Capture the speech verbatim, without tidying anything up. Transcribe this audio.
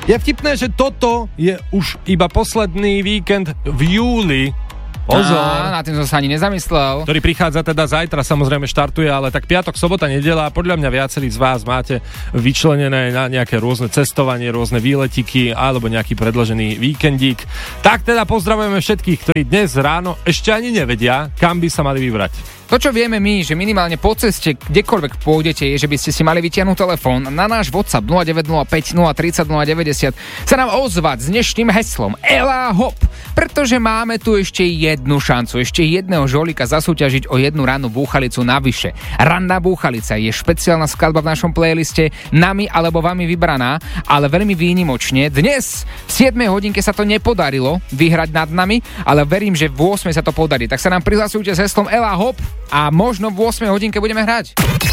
Je vtipné, že toto je už iba posledný víkend v júli. Pozor. Á, na tým som sa ani nezamyslel. Ktorý prichádza teda zajtra, samozrejme štartuje, ale tak piatok, sobota, nedeľa, podľa mňa viacerí z vás máte vyčlenené na nejaké rôzne cestovanie, rôzne výletiky alebo nejaký predĺžený víkendík. Tak teda pozdravujeme všetkých, ktorí dnes ráno ešte ani nevedia, kam by sa mali vybrať. To, čo vieme my, že minimálne po ceste, kdekoľvek pôjdete, je, že by ste si mali vytiahnuť telefón na náš WhatsApp nula deväť nula päť nula tri nula nula deväťdesiat sa nám ozvať s dnešným heslom Ela Hop, pretože máme tu ešte jednu šancu, ešte jedného žolika zasúťažiť o jednu rannú búchalicu navyše. Ranná búchalica je špeciálna skladba v našom playliste, nami alebo vami vybraná, ale veľmi výnimočne. Dnes v siedmej hodinke sa to nepodarilo vyhrať nad nami, ale verím, že v ôsmej sa to podarí. Tak sa nám prihlasujte s heslom Ela Hop a možno v ôsmej hodinke budeme hrať.